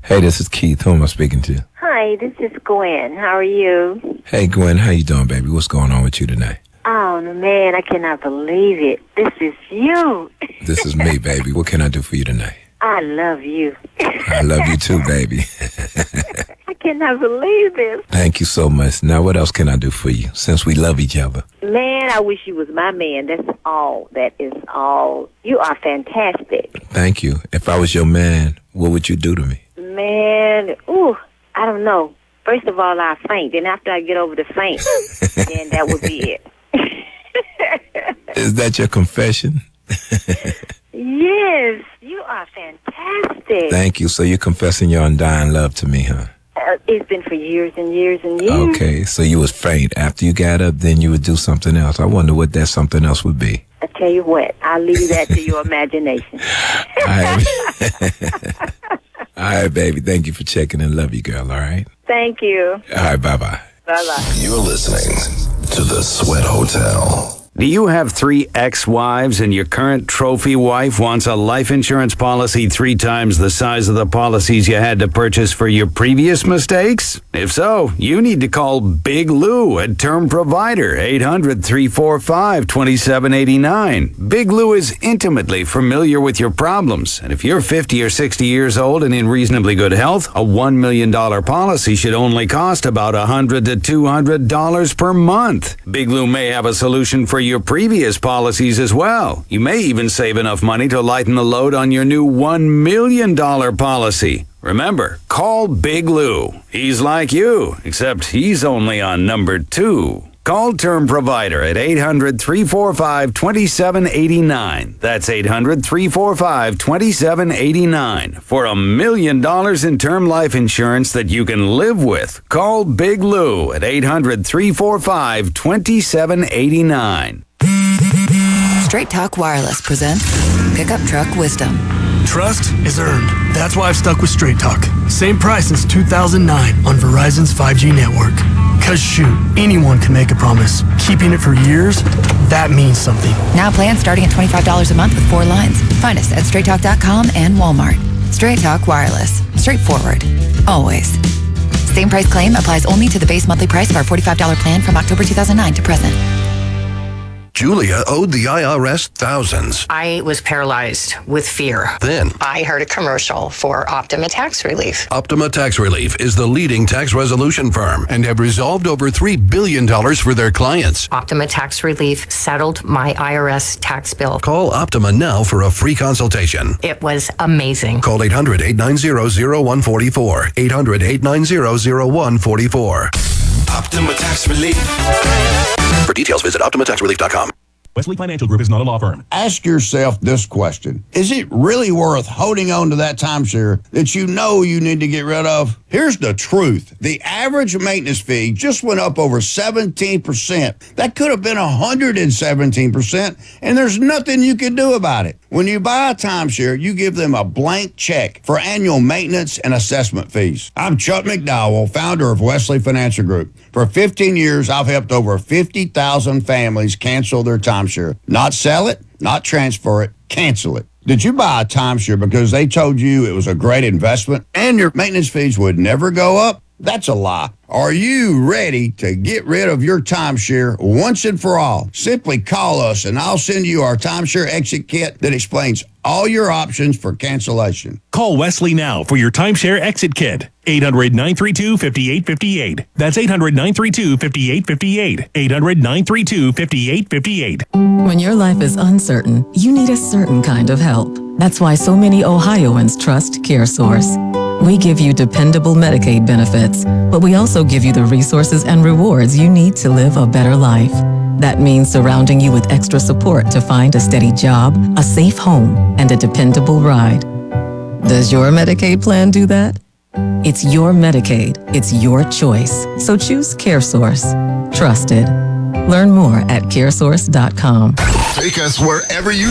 Hey, this is Keith. Who am I speaking to? Hi, this is Gwen. How are you? Hey, Gwen. How you doing, baby? What's going on with you tonight? Oh, man, I cannot believe it. This is you. This is me, baby. What can I do for you tonight? I love you. I love you too, baby. I cannot believe this. Thank you so much. Now, what else can I do for you since we love each other? Man, I wish you was my man. That's all. That is all. You are fantastic. Thank you. If I was your man, what would you do to me? Man, I don't know. First of all, I faint. Then after I get over the faint, then that would be it. Is that your confession? Yes, you are fantastic. Thank you. So you're confessing your undying love to me, huh? It's been for years and years and years. Okay, so you was faint. After you got up, then you would do something else. I wonder what that something else would be. I tell you what, I'll leave that to your imagination. All right, baby. Thank you for checking in. Love you, girl. All right? Thank you. All right, bye-bye. Bye-bye. You're listening to The Sweat Hotel. Do you have 3 ex-wives and your current trophy wife wants a life insurance policy 3 times the size of the policies you had to purchase for your previous mistakes? If so, you need to call Big Lou at Term Provider, 800-345-2789. Big Lou is intimately familiar with your problems, and if you're 50 or 60 years old and in reasonably good health, a $1 million policy should only cost about $100 to $200 per month. Big Lou may have a solution for your previous policies as well. You may even save enough money to lighten the load on your new $1 million policy. Remember, call Big Lou. He's like you, except he's only on number 2. Call Term Provider at 800-345-2789. That's 800-345-2789 for $1 million in term life insurance that you can live with. Call Big Lou at 800-345-2789. Straight Talk Wireless presents Pickup Truck Wisdom. Trust is earned. That's why I've stuck with Straight Talk. Same price since 2009 on Verizon's 5G network. Cause shoot, anyone can make a promise. Keeping it for years, that means something. Now plans starting at $25 a month with 4 lines. Find us at straighttalk.com and Walmart. Straight Talk Wireless. Straightforward. Always. Same price claim applies only to the base monthly price of our $45 plan from October 2009 to present. Julia owed the IRS thousands. I was paralyzed with fear. Then I heard a commercial for Optima Tax Relief. Optima Tax Relief is the leading tax resolution firm and have resolved over $3 billion for their clients. Optima Tax Relief settled my IRS tax bill. Call Optima now for a free consultation. It was amazing. Call 800-890-0144. 800-890-0144. Optima Tax Relief. For details, visit OptimaTaxRelief.com. Wesley Financial Group is not a law firm. Ask yourself this question. Is it really worth holding on to that timeshare that you know you need to get rid of? Here's the truth. The average maintenance fee just went up over 17%. That could have been 117%, and there's nothing you can do about it. When you buy a timeshare, you give them a blank check for annual maintenance and assessment fees. I'm Chuck McDowell, founder of Wesley Financial Group. For 15 years, I've helped over 50,000 families cancel their timeshare. Not sell it, not transfer it, cancel it. Did you buy a timeshare because they told you it was a great investment and your maintenance fees would never go up? That's a lie. Are you ready to get rid of your timeshare once and for all? Simply call us and I'll send you our timeshare exit kit that explains all your options for cancellation. Call Wesley now for your timeshare exit kit. 800-932-5858. That's 800-932-5858. 800-932-5858. When your life is uncertain, you need a certain kind of help. That's why so many Ohioans trust CareSource. We give you dependable Medicaid benefits, but we also give you the resources and rewards you need to live a better life. That means surrounding you with extra support to find a steady job, a safe home, and a dependable ride. Does your Medicaid plan do that? It's your Medicaid. It's your choice. So choose CareSource. Trusted. Learn more at caresource.com. Take us wherever you